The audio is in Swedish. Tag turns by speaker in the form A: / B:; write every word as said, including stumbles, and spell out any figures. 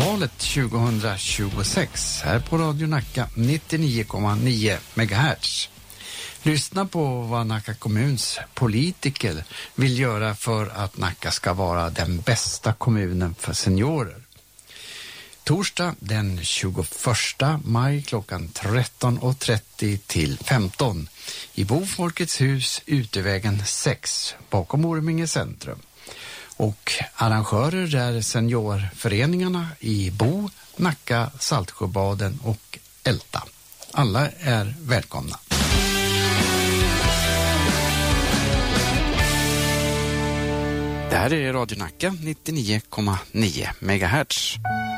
A: valet tjugohundratjugosex här på Radio Nacka nittionio komma nio megahertz. Lyssna på vad Nacka kommuns politiker vill göra för att Nacka ska vara den bästa kommunen för seniorer. Torsdag den tjugoförsta maj klockan tretton och trettio till femton i Bofolkets hus, Utevägen sex bakom Orminge centrum. Och arrangörer är seniorföreningarna i Bo, Nacka, Saltsjöbaden och Älta. Alla är välkomna. Det här är Radio Nacka nittionio komma nio megahertz.